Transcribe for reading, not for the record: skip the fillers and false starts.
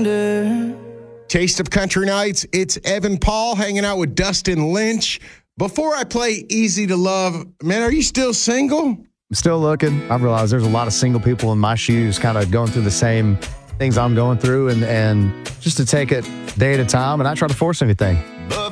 wonder. Taste of Country Nights. It's Evan Paul hanging out with Dustin Lynch. Before I play Easy to Love, man, are you still single? I'm still looking. I realize there's a lot of single people in my shoes kind of going through the same things I'm going through, and just to take it day at a time and not try to force anything.